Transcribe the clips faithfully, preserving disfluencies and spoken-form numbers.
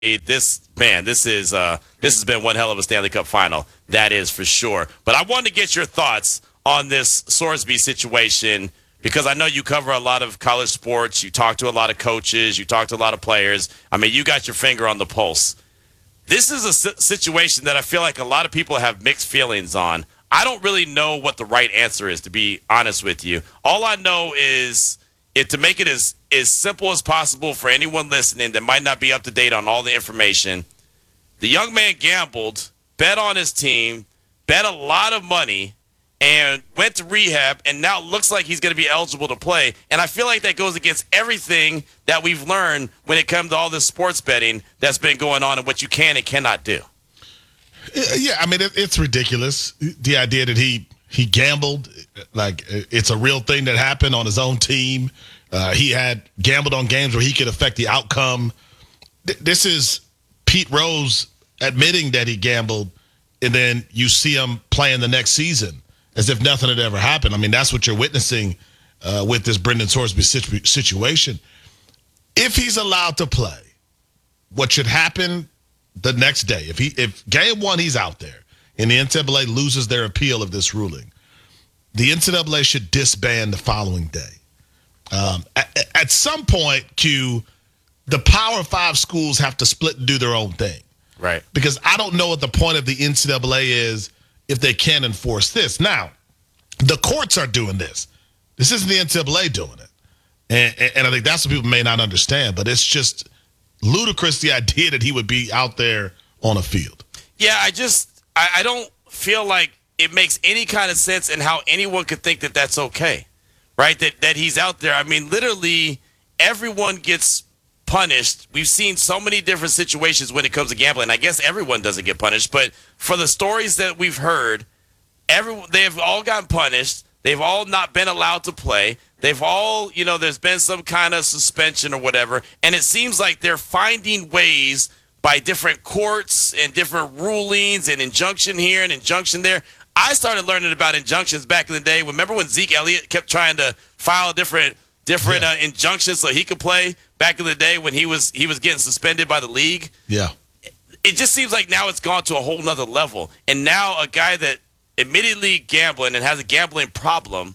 this man, this is uh, this has been one hell of a Stanley Cup final. That is for sure. But I wanted to get your thoughts on this Sorsby situation because I know you cover a lot of college sports. You talk to a lot of coaches. You talk to a lot of players. I mean, you got your finger on the pulse. This is a situation that I feel like a lot of people have mixed feelings on. I don't really know what the right answer is, to be honest with you. All I know is it, to make it as, as simple as possible for anyone listening that might not be up to date on all the information, the young man gambled, bet on his team, bet a lot of money, and went to rehab, and now it looks like he's going to be eligible to play. And I feel like that goes against everything that we've learned when it comes to all this sports betting that's been going on and what you can and cannot do. Yeah, I mean, it, it's ridiculous. The idea that he he gambled, like it's a real thing that happened on his own team. Uh, he had gambled on games where he could affect the outcome. Th- this is Pete Rose admitting that he gambled, and then you see him playing the next season as if nothing had ever happened. I mean, that's what you're witnessing uh, with this Brendan Sorsby situ- situation. If he's allowed to play, what should happen the next day, if he if game one he's out there and the N C double A loses their appeal of this ruling, the N C double A should disband the following day. Um, at, at some point, Q, the Power Five schools have to split and do their own thing. Right. Because I don't know what the point of the N C double A is if they can't enforce this. Now, the courts are doing this. This isn't the N C double A doing it. And, and, and I think that's what people may not understand, but it's just ludicrous, the idea that he would be out there on a field. Yeah, I just, I, I don't feel like it makes any kind of sense in how anyone could think that that's okay, right? That that he's out there. I mean, literally everyone gets punished. We've seen so many different situations when it comes to gambling. I guess everyone doesn't get punished, but for the stories that we've heard, every, they have all gotten punished. They've all not been allowed to play. They've all, you know, there's been some kind of suspension or whatever. And it seems like they're finding ways by different courts and different rulings and injunction here and injunction there. I started learning about injunctions back in the day. Remember when Zeke Elliott kept trying to file different different yeah. uh, injunctions so he could play back in the day when he was he was getting suspended by the league? Yeah. It just seems like now it's gone to a whole nother level. And now a guy that admittedly gambling and has a gambling problem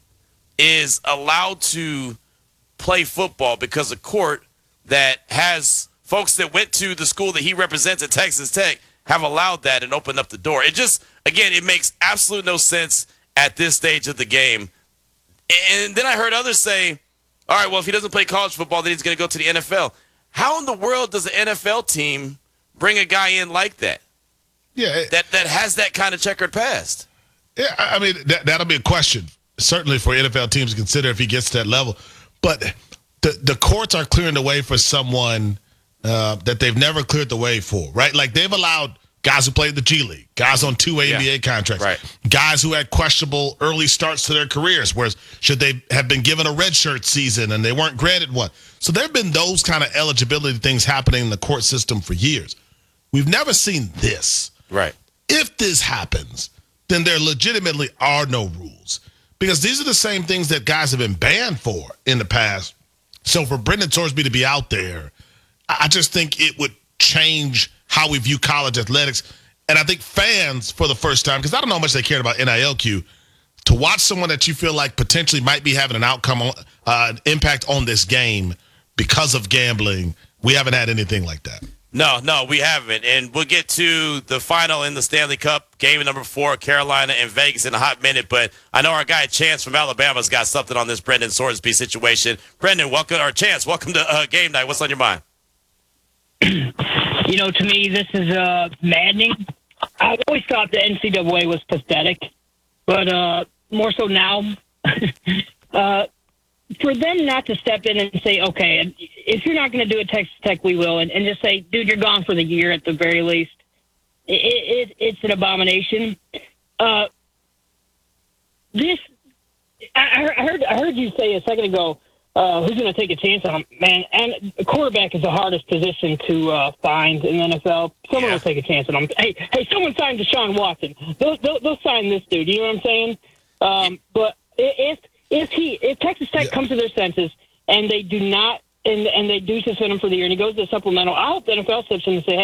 is allowed to play football because a court that has folks that went to the school that he represents at Texas Tech have allowed that and opened up the door. It just, again, it makes absolute no sense at this stage of the game. And then I heard others say, all right, well, if he doesn't play college football, then he's going to go to the N F L. How in the world does an N F L team bring a guy in like that? Yeah. It, that that has that kind of checkered past? Yeah, I mean, that, that'll be a question, certainly for N F L teams to consider if he gets to that level. But the, the courts are clearing the way for someone uh, that they've never cleared the way for, right? Like they've allowed guys who played the G League, guys on two yeah. N B A contracts, right. guys who had questionable early starts to their careers, whereas should they have been given a redshirt season and they weren't granted one. So there have been those kind of eligibility things happening in the court system for years. We've never seen this. Right. If this happens, then there legitimately are no rules. Because these are the same things that guys have been banned for in the past. So for Brendan Sorsby to be out there, I just think it would change how we view college athletics. And I think fans, for the first time, because I don't know how much they cared about N I L Q, to watch someone that you feel like potentially might be having an outcome, on, uh, an impact on this game because of gambling, we haven't had anything like that. No, no, we haven't. And we'll get to the final in the Stanley Cup, game number four, Carolina and Vegas in a hot minute. But I know our guy Chance from Alabama's got something on this Brendan Sorsby situation. Brendan, welcome, or Chance, welcome to uh, Game Night. What's on your mind? You know, to me, this is uh, maddening. I've always thought the N C double A was pathetic, but uh, more so now. uh, for them not to step in and say, okay, if you're not going to do it, Texas Tech, we will, and, and just say, dude, you're gone for the year at the very least, it, it, it's an abomination. Uh, this, I, I heard I heard you say a second ago, uh, who's going to take a chance on him? Man, and a quarterback is the hardest position to uh, find in the N F L. Someone yeah. will take a chance on him. Hey, hey, someone signed Deshaun Watson. They'll, they'll, they'll sign this dude. You know what I'm saying? Um, but if if he if Texas Tech yeah. comes to their senses and they do not and and they do suspend him for the year, and he goes to supplemental. I hope the N F L steps in and say, hey,